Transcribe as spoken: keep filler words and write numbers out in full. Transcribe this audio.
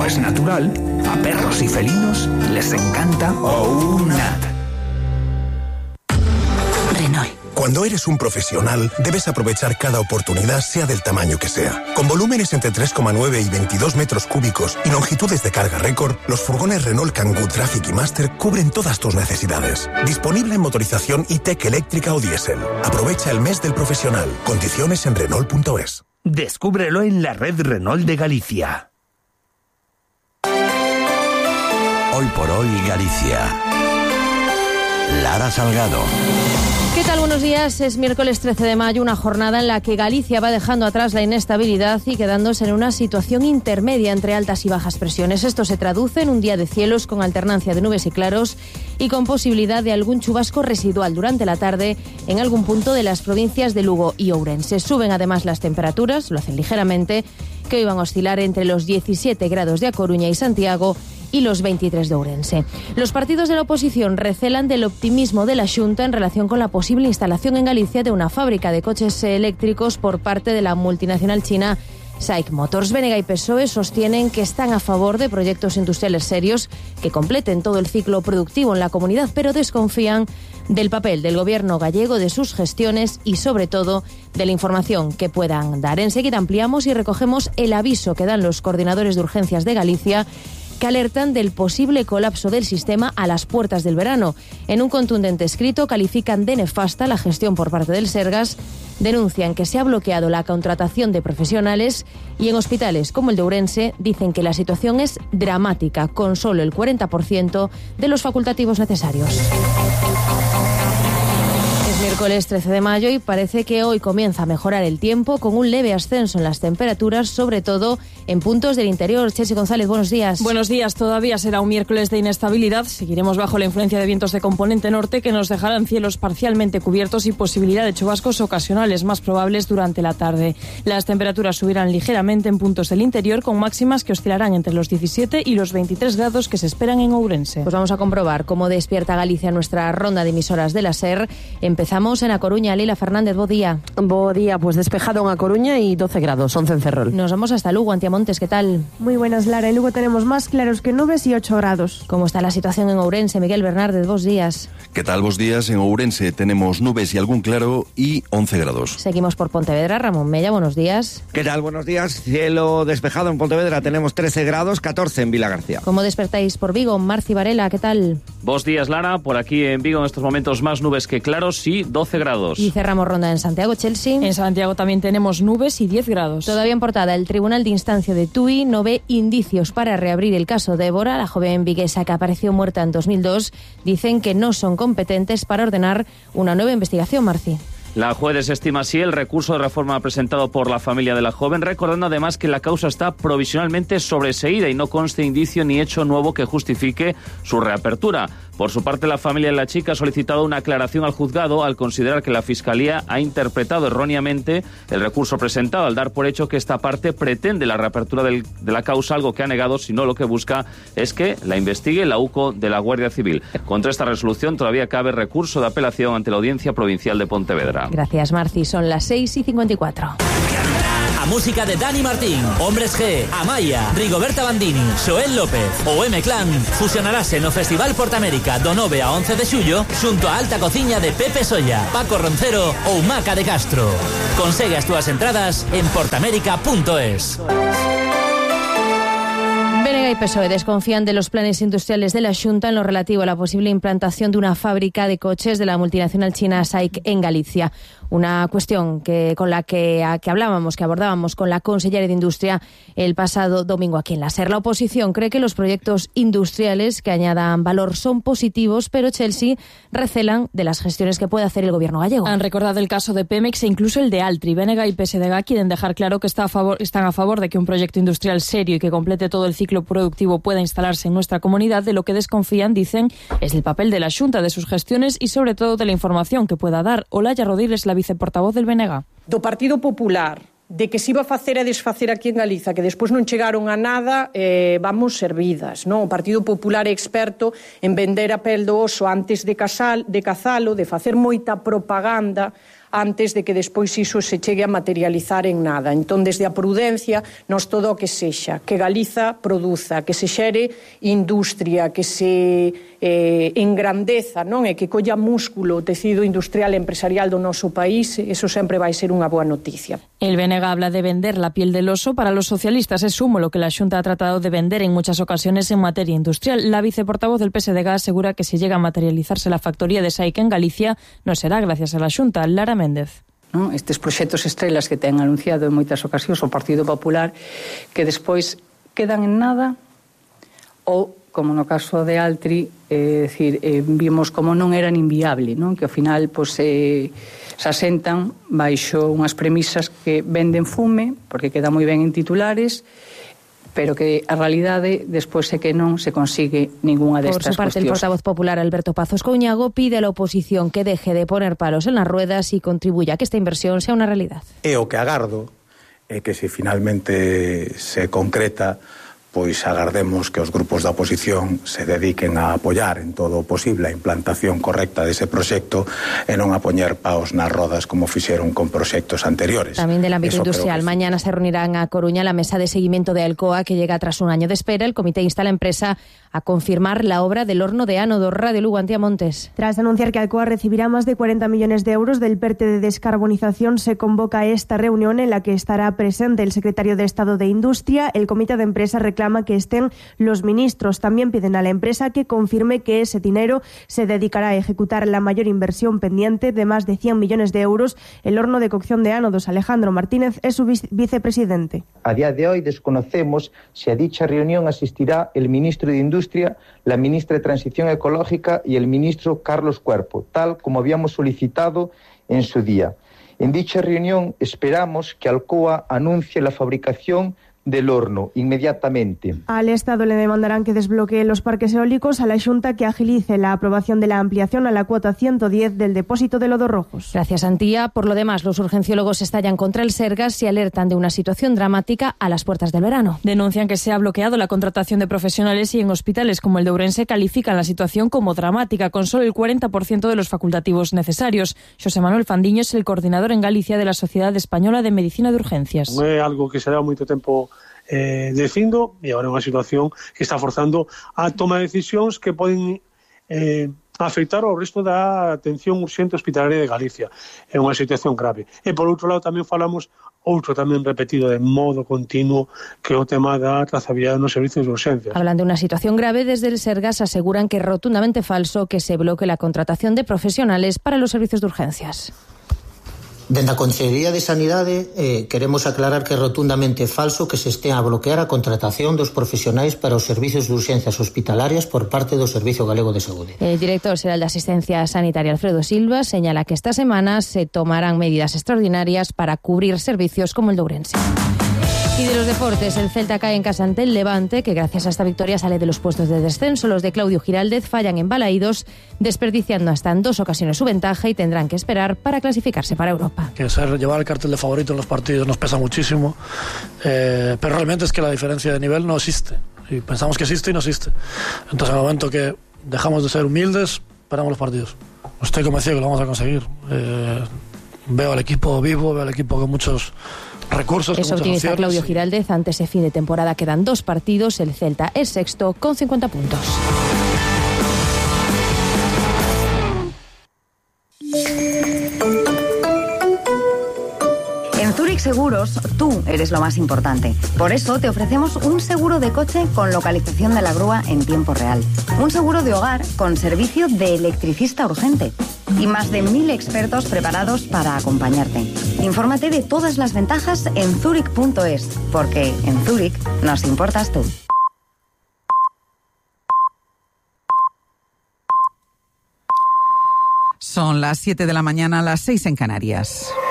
como es natural, a perros y felinos les encanta OUNAT. Renault. Cuando eres un profesional, debes aprovechar cada oportunidad, sea del tamaño que sea. Con volúmenes entre tres coma nueve y veintidós metros cúbicos y longitudes de carga récord, los furgones Renault Kangoo Traffic y Master cubren todas tus necesidades. Disponible en motorización e-tech eléctrica o diésel. Aprovecha el mes del profesional. Condiciones en Renault punto es. Descúbrelo en la red Renault de Galicia. Hoy por hoy Galicia. Lara Salgado. ¿Qué tal? Buenos días. Es miércoles trece de mayo, una jornada en la que Galicia va dejando atrás la inestabilidad y quedándose en una situación intermedia entre altas y bajas presiones. Esto se traduce en un día de cielos con alternancia de nubes y claros y con posibilidad de algún chubasco residual durante la tarde en algún punto de las provincias de Lugo y Ourense. Suben además las temperaturas, lo hacen ligeramente, que hoy van a oscilar entre los diecisiete grados de A Coruña y Santiago y los veintitrés de Ourense. Los partidos de la oposición recelan del optimismo de la Xunta en relación con la posible instalación en Galicia de una fábrica de coches eléctricos por parte de la multinacional china SAIC Motors. Bénega y P S O E sostienen que están a favor de proyectos industriales serios que completen todo el ciclo productivo en la comunidad, pero desconfían del papel del gobierno gallego, de sus gestiones y, sobre todo, de la información que puedan dar. Enseguida ampliamos y recogemos el aviso que dan los coordinadores de urgencias de Galicia, que alertan del posible colapso del sistema a las puertas del verano. En un contundente escrito califican de nefasta la gestión por parte del Sergas, denuncian que se ha bloqueado la contratación de profesionales y en hospitales como el de Ourense dicen que la situación es dramática, con solo el cuarenta por ciento de los facultativos necesarios. Miércoles trece de mayo y parece que hoy comienza a mejorar el tiempo con un leve ascenso en las temperaturas, sobre todo en puntos del interior. Chelsea González, buenos días. Buenos días, todavía será un miércoles de inestabilidad. Seguiremos bajo la influencia de vientos de componente norte que nos dejarán cielos parcialmente cubiertos y posibilidad de chubascos ocasionales más probables durante la tarde. Las temperaturas subirán ligeramente en puntos del interior con máximas que oscilarán entre los diecisiete y los veintitrés grados que se esperan en Ourense. Pues vamos a comprobar cómo despierta Galicia nuestra ronda de emisoras de la SER. Empezamos Empezamos en A Coruña. Lila Fernández, bo día. Bo día, pues despejado en A Coruña y doce grados, once en Ferrol. Nos vamos hasta Lugo, Antiamontes, ¿qué tal? Muy buenas, Lara. En Lugo tenemos más claros que nubes y ocho grados. ¿Cómo está la situación en Ourense? Miguel Bernárdez, vos días. ¿Qué tal, vos días? En Ourense tenemos nubes y algún claro y once grados. Seguimos por Pontevedra. Ramón Mella, buenos días. ¿Qué tal? Buenos días. Cielo despejado en Pontevedra. Tenemos trece grados, catorce en Vilagarcía. ¿Cómo despertáis por Vigo? Marci Varela, ¿qué tal? Vos días, Lara. Por aquí en Vigo en estos momentos más nubes que claros y doce grados. Y cerramos ronda en Santiago, Chelsea. En Santiago también tenemos nubes y diez grados. Todavía en portada, el Tribunal de Instancia de Tui no ve indicios para reabrir el caso Débora, la joven viguesa que apareció muerta en dos mil dos. Dicen que no son competentes para ordenar una nueva investigación, Marci. La juez desestima así el recurso de reforma presentado por la familia de la joven, recordando además que la causa está provisionalmente sobreseída y no consta indicio ni hecho nuevo que justifique su reapertura. Por su parte, la familia de la chica ha solicitado una aclaración al juzgado al considerar que la Fiscalía ha interpretado erróneamente el recurso presentado, al dar por hecho que esta parte pretende la reapertura del, de la causa, algo que ha negado, sino lo que busca es que la investigue la U C O de la Guardia Civil. Contra esta resolución todavía cabe recurso de apelación ante la Audiencia Provincial de Pontevedra. Gracias, Marci. Son las seis y cincuenta y cuatro. A música de Dani Martín, Hombres G, Amaya, Rigoberta Bandini, Xoel López ou M-Clan fusionarase no Festival Portamérica do nove a once de xullo xunto a Alta Cociña de Pepe Solla, Paco Roncero ou Maca de Castro. Consegue as túas entradas en portamérica punto es. Bénega y P S O E desconfían de los planes industriales de la Xunta en lo relativo a la posible implantación de una fábrica de coches de la multinacional china SAIC en Galicia. Una cuestión que con la que, a, que hablábamos, que abordábamos con la consellera de Industria el pasado domingo aquí en la SER. La oposición cree que los proyectos industriales que añadan valor son positivos, pero Chelsea recelan de las gestiones que puede hacer el gobierno gallego. Han recordado el caso de Pemex e incluso el de Altri. Bénega y P S D G quieren dejar claro que está a favor, están a favor de que un proyecto industrial serio y que complete todo el ciclo productivo pueda instalarse en nuestra comunidad. De lo que desconfían, dicen, es del papel de la Xunta, de sus gestiones y sobre todo de la información que pueda dar. Olaya Rodríguez, la viceportavoz del B N G. Do Partido Popular, de que se iba a facer e desfacer aquí en Galiza, que despois non chegaron a nada, eh, vamos servidas, non? O Partido Popular é experto en vender a pel do oso antes de, casal, de cazalo, de facer moita propaganda antes de que despois iso se chegue a materializar en nada. Entón, desde a prudencia, nos todo o que sexa, que Galiza produza, que se xere industria, que se eh, engrandeza, non? E que colla músculo o tecido industrial e empresarial do noso país, eso sempre vai ser unha boa noticia. El B N G habla de vender la piel del oso. Para los socialistas es humo lo que la Xunta ha tratado de vender en muchas ocasiones en materia industrial. La viceportavoz del P S D G asegura que si llega a materializarse la factoría de Saica en Galicia, no será gracias a la Xunta. Lara Méndez. Non? Estes proxectos estrelas que ten anunciado en moitas ocasións o Partido Popular, que despois quedan en nada, ou, como no caso de Altri, é dicir, eh, vimos como non eran inviable, non? Que ao final pois, eh, se asentan baixo unhas premisas que venden fume, porque queda moi ben en titulares, pero que a realidade despois é que non se consigue ningunha destas cuestións. Por su parte, el portavoz popular Alberto Pazos Couñago pide a la oposición que deje de poner palos en las ruedas y contribuya a que esta inversión sea una realidad. E o que agardo é que se finalmente se concreta, pois agardemos que os grupos da oposición se dediquen a apoiar en todo o posible a implantación correcta dese proxecto e non a poñer paos nas rodas como fixeron con proxectos anteriores. También del ámbito Eso industrial. que... Mañana se reunirán a Coruña la mesa de seguimiento de Alcoa, que llega tras un año de espera. El comité insta a la empresa a confirmar la obra del horno de ánodo. Radio Lugo, Antía Montes. Tras anunciar que Alcoa recibirá más de cuarenta millones de euros del PERTE de descarbonización, se convoca esta reunión en la que estará presente el secretario de Estado de Industria. El comité de empresa reclama que estén los ministros. También piden a la empresa que confirme que ese dinero se dedicará a ejecutar la mayor inversión pendiente de más de cien millones de euros, el horno de cocción de ánodos. Alejandro Martínez es su vicepresidente. A día de hoy desconocemos si a dicha reunión asistirá el ministro de Industria, la ministra de Transición Ecológica y el ministro Carlos Cuerpo, tal como habíamos solicitado en su día. En dicha reunión esperamos que Alcoa anuncie la fabricación del horno inmediatamente. Al Estado le demandarán que desbloquee los parques eólicos, a la Xunta que agilice la aprobación de la ampliación a la cuota ciento diez del depósito de lodos rojos. Gracias, Antía. Por lo demás, los urgenciólogos estallan contra el Sergas y alertan de una situación dramática a las puertas del verano. Denuncian que se ha bloqueado la contratación de profesionales y en hospitales como el de Ourense califican la situación como dramática, con solo el cuarenta por ciento de los facultativos necesarios. Xosé Manuel Fandiño es el coordinador en Galicia de la Sociedad Española de Medicina de Urgencias. Non é algo que se leva moito tempo Eh, dicindo, e agora é unha situación que está forzando a toma de decisións que poden eh, afectar ao resto da atención urxente hospitalaria de Galicia. É unha situación grave. E por outro lado tamén falamos outro tamén repetido de modo continuo, que é o tema da trazabilidade nos servicios de urxencias. Hablan de unha situación grave. Desde el Sergas aseguran que é rotundamente falso que se bloquee la contratación de profesionales para los servicios de urgencias. Dende a Consellería de Sanidade eh, queremos aclarar que é rotundamente falso que se estea a bloquear a contratación dos profesionais para os servicios de urxencias hospitalarias por parte do Servicio Galego de Saúde. El director xeral de Asistencia Sanitaria, Alfredo Silva, señala que esta semana se tomarán medidas extraordinarias para cubrir servicios como el de Ourense. Y de los deportes, el Celta cae en casa ante el Levante, que gracias a esta victoria sale de los puestos de descenso. Los de Claudio Giraldez fallan en Balaídos, desperdiciando hasta en dos ocasiones su ventaja y tendrán que esperar para clasificarse para Europa. Que ser, llevar el cartel de favorito en los partidos nos pesa muchísimo, eh, pero realmente es que la diferencia de nivel no existe. Y pensamos que existe y no existe. Entonces, en el momento que dejamos de ser humildes, paramos los partidos. Estoy convencido que lo vamos a conseguir. Eh, veo al equipo vivo, veo al equipo con muchos recursos. Eso optimiza Claudio Giraldez. Antes de fin de temporada quedan dos partidos. El Celta es sexto con cincuenta puntos. En Zurich Seguros, tú eres lo más importante. Por eso te ofrecemos un seguro de coche con localización de la grúa en tiempo real. Un seguro de hogar con servicio de electricista urgente. Y más de mil expertos preparados para acompañarte. Infórmate de todas las ventajas en zurich punto es, porque en Zurich nos importas tú. Son las siete de la mañana, las seis en Canarias.